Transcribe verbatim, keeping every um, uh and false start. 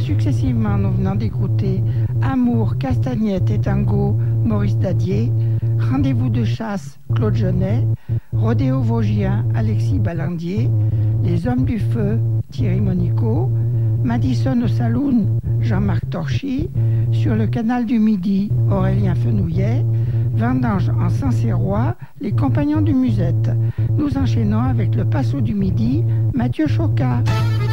successivement, nous venons d'écouter Amour, Castagnette et Tango, Maurice Dadier, Rendez-vous de chasse, Claude Genet, Rodéo Vosgien, Alexis Ballandier, Les Hommes du Feu, Thierry Monicaud, Madison au Saloon, Jean-Marc Torchy, Sur le canal du Midi, Aurélien Fenouillet, Vendange en Sancerrois, Les Compagnons du Musette. Nous enchaînons avec le Passo du Midi, Mathieu Chocat.